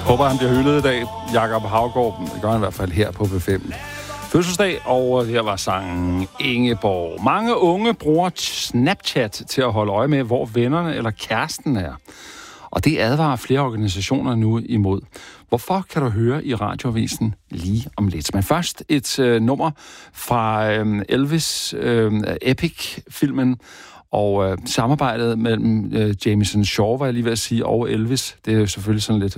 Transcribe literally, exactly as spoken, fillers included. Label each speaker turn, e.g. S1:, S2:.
S1: Håber, han bliver hyldet i dag. Jakob Haugaard, det gør han i hvert fald her på B fem. Fødselsdag, og her var sangen Ingeborg. Mange unge bruger Snapchat til at holde øje med, hvor vennerne eller kæresten er. Og det advarer flere organisationer nu imod. Hvorfor kan du høre i radioavisen lige om lidt? Men først et øh, nummer fra øh, Elvis, øh, Epic-filmen, og øh, samarbejdet mellem øh, Jameson Shaw, var jeg lige ved at sige, og Elvis. Det er jo selvfølgelig sådan lidt